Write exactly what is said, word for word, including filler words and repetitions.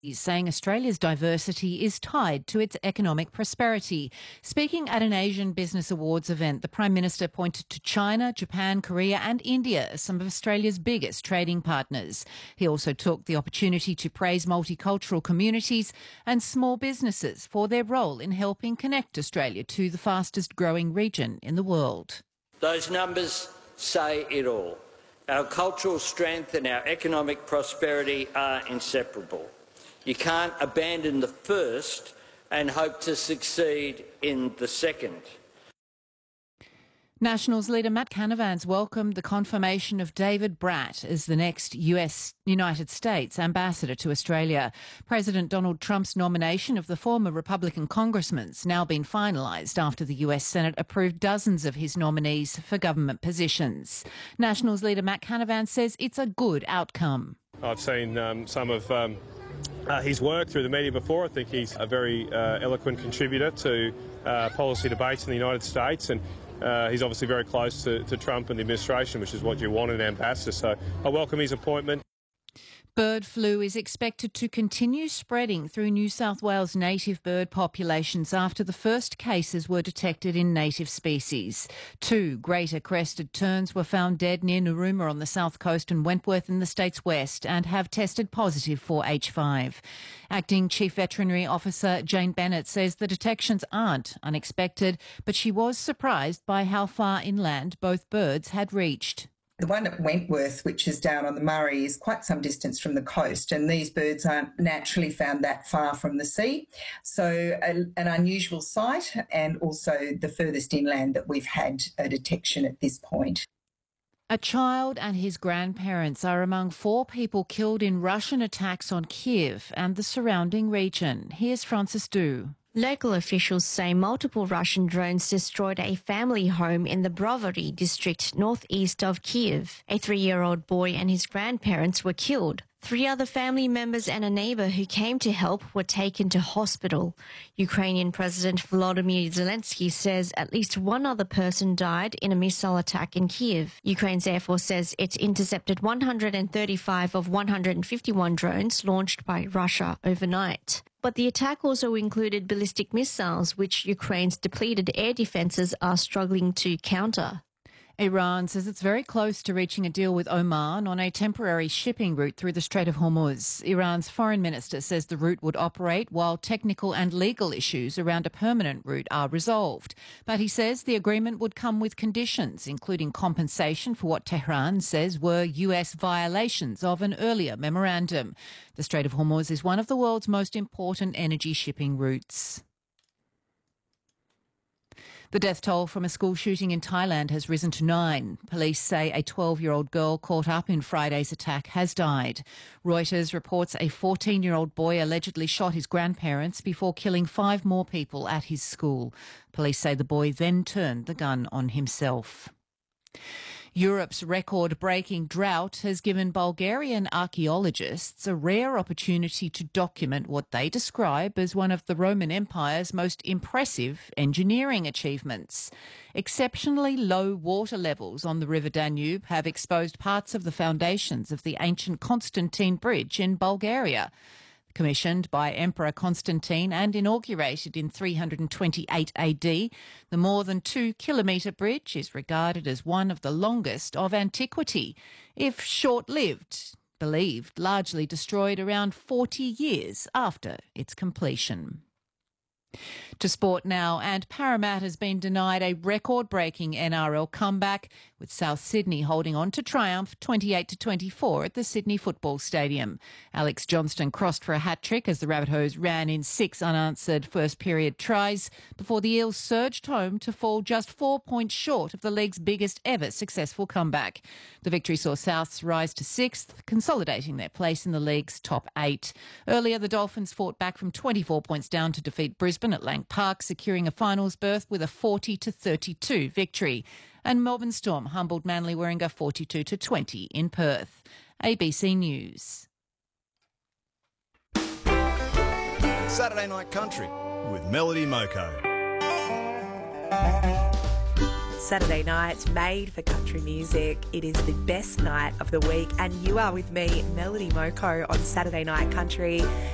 He's saying Australia's diversity is tied to its economic prosperity. Speaking at an Asian Business Awards event, the Prime Minister pointed to China, Japan, Korea and India as some of Australia's biggest trading partners. He also took the opportunity to praise multicultural communities and small businesses for their role in helping connect Australia to the fastest growing region in the world. Those numbers say it all. Our cultural strength and our economic prosperity are inseparable. You can't abandon the first and hope to succeed in the second. Nationals leader Matt Canavan's welcomed the confirmation of David Bratt as the next U S United States ambassador to Australia. President Donald Trump's nomination of the former Republican congressman's now been finalised after the U S Senate approved dozens of his nominees for government positions. Nationals leader Matt Canavan says it's a good outcome. I've seen um, some of um, uh, his work through the media before. I think he's a very uh, eloquent contributor to uh, policy debates in the United States, and Uh, he's obviously very close to, to Trump and the administration, which is what you want in an ambassador. So I welcome his appointment. Bird flu is expected to continue spreading through New South Wales native bird populations after the first cases were detected in native species. Two greater crested terns were found dead near Narooma on the south coast and Wentworth in the state's west and have tested positive for H five. Acting Chief Veterinary Officer Jane Bennett says the detections aren't unexpected, but she was surprised by how far inland both birds had reached. The one at Wentworth, which is down on the Murray, is quite some distance from the coast, and these birds aren't naturally found that far from the sea. So a, an unusual sight, and also the furthest inland that we've had a detection at this point. A child and his grandparents are among four people killed in Russian attacks on Kiev and the surrounding region. Here's Francis Du. Local officials say multiple Russian drones destroyed a family home in the Brovary district northeast of Kiev. A three-year-old boy and his grandparents were killed. Three other family members and a neighbour who came to help were taken to hospital. Ukrainian President Volodymyr Zelensky says at least one other person died in a missile attack in Kiev. Ukraine's Air Force says it intercepted one hundred thirty-five of one hundred fifty-one drones launched by Russia overnight. But the attack also included ballistic missiles, which Ukraine's depleted air defences are struggling to counter. Iran says it's very close to reaching a deal with Oman on a temporary shipping route through the Strait of Hormuz. Iran's foreign minister says the route would operate while technical and legal issues around a permanent route are resolved. But he says the agreement would come with conditions, including compensation for what Tehran says were U S violations of an earlier memorandum. The Strait of Hormuz is one of the world's most important energy shipping routes. The death toll from a school shooting in Thailand has risen to nine. Police say a twelve-year-old girl caught up in Friday's attack has died. Reuters reports a fourteen-year-old boy allegedly shot his grandparents before killing five more people at his school. Police say the boy then turned the gun on himself. Europe's record-breaking drought has given Bulgarian archaeologists a rare opportunity to document what they describe as one of the Roman Empire's most impressive engineering achievements. Exceptionally low water levels on the River Danube have exposed parts of the foundations of the ancient Constantine Bridge in Bulgaria. Commissioned by Emperor Constantine and inaugurated in three hundred twenty-eight A D, the more than two kilometre bridge is regarded as one of the longest of antiquity, if short-lived, believed largely destroyed around forty years after its completion. To sport now, and Parramatta has been denied a record-breaking N R L comeback, with South Sydney holding on to triumph twenty-eight to twenty-four at the Sydney Football Stadium. Alex Johnston crossed for a hat-trick as the Rabbitohs ran in six unanswered first-period tries before the Eels surged home to fall just four points short of the league's biggest ever successful comeback. The victory saw Souths rise to sixth, consolidating their place in the league's top eight. Earlier, the Dolphins fought back from twenty-four points down to defeat Brisbane at Lang Park, securing a finals berth with a forty to thirty-two victory. And Melbourne Storm humbled Manly Warringah forty-two to twenty in Perth. A B C News. Saturday Night Country with Melody Moko. Saturday night, made for country music. It is the best night of the week, and you are with me, Melody Moko, on Saturday Night Country.